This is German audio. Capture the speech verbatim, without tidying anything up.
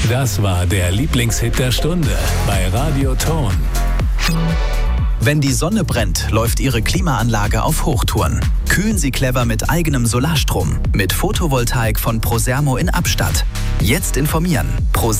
Das war der Lieblingshit der Stunde bei Radio Ton. Wenn die Sonne brennt, läuft Ihre Klimaanlage auf Hochtouren. Kühlen Sie clever mit eigenem Solarstrom. Mit Photovoltaik von Prosermo in Abstatt. Jetzt informieren. Pro